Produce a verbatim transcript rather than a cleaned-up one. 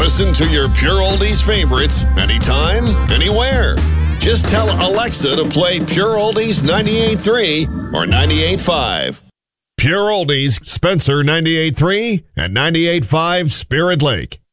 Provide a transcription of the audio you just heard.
Listen to your Pure Oldies favorites anytime, anywhere. Just tell Alexa to play Pure Oldies ninety-eight point three or ninety-eight point five. Pure Oldies, Spencer ninety-eight point three and ninety-eight point five Spirit Lake.